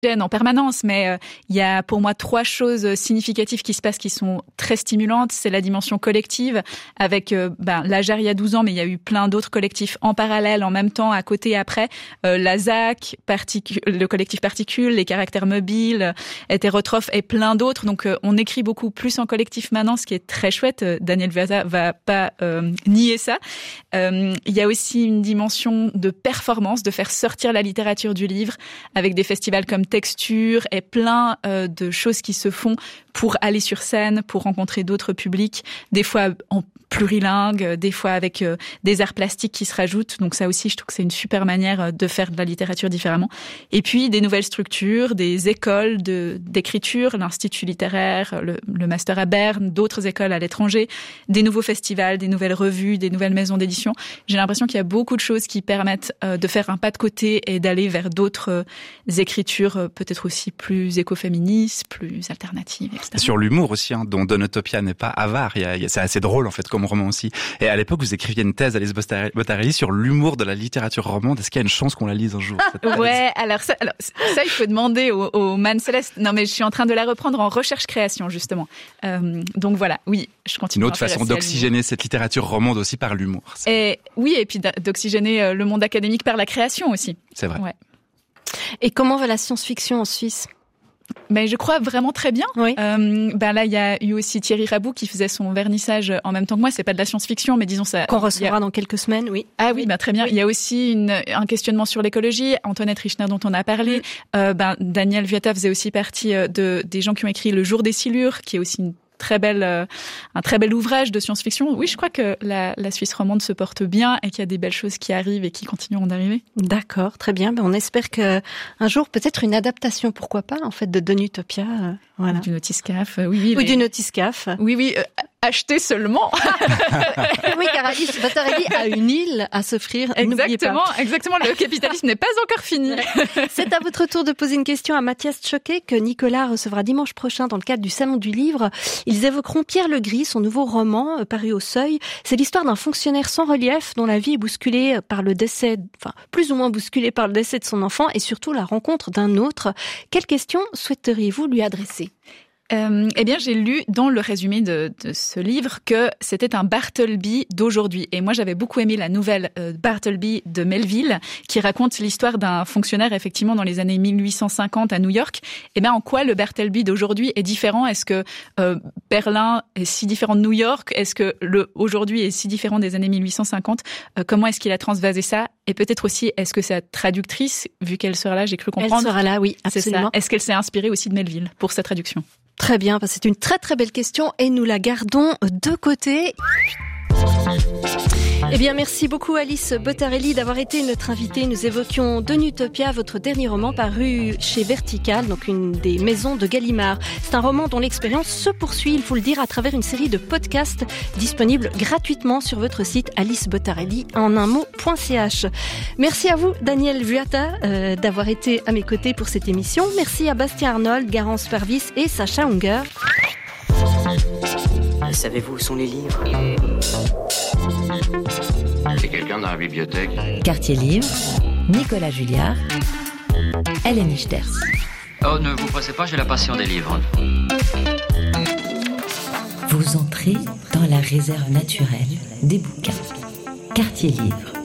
en permanence, mais il y a pour moi 3 choses significatives qui se passent qui sont très stimulantes. C'est la dimension collective avec la JAR il y a 12 ans, mais il y a eu plein d'autres collectifs en parallèle, en même temps, à côté et après. La ZAC, le collectif Particule, les caractères mobiles, Hétérotrophe et plein d'autres. Donc on écrit beaucoup plus en collectif maintenant, ce qui est très chouette. Daniel Viotta va pas nier ça. Il y a aussi une dimension de performance, de faire sortir la littérature du livre avec des festivals comme Texture et plein de choses qui se font pour aller sur scène, pour rencontrer d'autres publics, des fois en plurilingue, des fois avec des arts plastiques qui se rajoutent. Donc ça aussi, je trouve que c'est une super manière de faire de la littérature différemment. Et puis des nouvelles structures, des écoles d'écriture, l'Institut littéraire, le master à Berne, d'autres écoles à l'étranger, des nouveaux festivals, des nouvelles revues, des nouvelles maisons d'édition. J'ai l'impression qu'il y a beaucoup de choses qui permettent de faire un pas de côté et d'aller vers d'autres écritures peut-être aussi plus écoféministes, plus alternatives, etc. Sur l'humour aussi, dont Donutopia n'est pas avare. C'est assez drôle en fait comme roman aussi. Et à l'époque, vous écriviez une thèse, Alice Bottarelli, sur l'humour de la littérature romande. Est-ce qu'il y a une chance qu'on la lise un jour, cette thèse ? Ouais, alors ça, il faut demander au Man Céleste. Non, mais je suis en train de la reprendre en recherche-création, justement. Donc voilà, oui, je continue. Une autre façon d'oxygéner cette littérature romande aussi par l'humour. Et puis d'oxygéner le monde académique par la création aussi. C'est vrai. Ouais. Et comment va la science-fiction en Suisse ? Ben, je crois vraiment très bien. Oui. Là, il y a eu aussi Thierry Rabou qui faisait son vernissage en même temps que moi. C'est pas de la science-fiction, mais disons ça. Qu'on recevra dans quelques semaines, oui. Ah oui, très bien. Oui. Il y a aussi un questionnement sur l'écologie. Antoinette Richner, dont on a parlé. Daniel Viotta faisait aussi partie des gens qui ont écrit Le Jour des Silures, qui est aussi un très bel ouvrage de science-fiction. Oui, je crois que la Suisse romande se porte bien et qu'il y a des belles choses qui arrivent et qui continueront d'arriver. D'accord, très bien. On espère que un jour, peut-être une adaptation, pourquoi pas, en fait, de Donutopia. Voilà. Du Notiscaf, oui. Ou du Notiscaf. Oui. Achetez seulement. Oui, car Alice Bottarelli a une île à s'offrir. Exactement. Le capitalisme n'est pas encore fini. C'est à votre tour de poser une question à Mathias Choquet, que Nicolas recevra dimanche prochain dans le cadre du Salon du Livre. Ils évoqueront Pierre Legris, son nouveau roman paru au Seuil. C'est l'histoire d'un fonctionnaire sans relief dont la vie est bousculée par le décès, plus ou moins bousculée par le décès de son enfant et surtout la rencontre d'un autre. Quelle question souhaiteriez-vous lui adresser ? J'ai lu dans le résumé de ce livre que c'était un Bartleby d'aujourd'hui. Et moi, j'avais beaucoup aimé la nouvelle Bartleby de Melville, qui raconte l'histoire d'un fonctionnaire, effectivement, dans les années 1850 à New York. En quoi le Bartleby d'aujourd'hui est différent ? Est-ce que Berlin est si différent de New York ? Est-ce que aujourd'hui est si différent des années 1850 ? Comment est-ce qu'il a transvasé ça ? Et peut-être aussi, est-ce que sa traductrice, vu qu'elle sera là, j'ai cru comprendre. Elle sera là, oui, absolument. Est-ce qu'elle s'est inspirée aussi de Melville pour sa traduction ? Très bien, c'est une très très belle question et nous la gardons de côté. Eh bien, merci beaucoup Alice Bottarelli d'avoir été notre invitée. Nous évoquions Donutopia, votre dernier roman paru chez Vertical, donc une des maisons de Gallimard. C'est un roman dont l'expérience se poursuit, il faut le dire, à travers une série de podcasts disponibles gratuitement sur votre site alicebottarelli en un mot.ch. Merci à vous Daniel Viotta d'avoir été à mes côtés pour cette émission. Merci à Bastien Arnold, Garance Parvis et Sacha Unger. Savez-vous où sont les livres ? C'est quelqu'un dans la bibliothèque. Quartier Livre, Nicolas Julliard, Hélène Ichters. Oh, ne vous pressez pas, j'ai la passion des livres. Vous entrez dans la réserve naturelle des bouquins. Quartier Livre.